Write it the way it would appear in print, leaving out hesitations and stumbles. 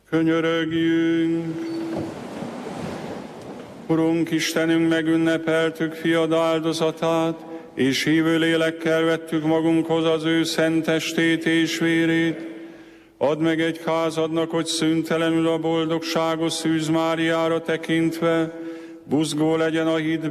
Könyörögjünk! Urunk Istenünk, megünnepeltük fiad áldozatát, és hívő lélekkel vettük magunkhoz az ő szent testét és vérét. Add meg egyházadnak, hogy szüntelenül a boldogságos Szűz Máriára tekintve buzgó legyen a hitben,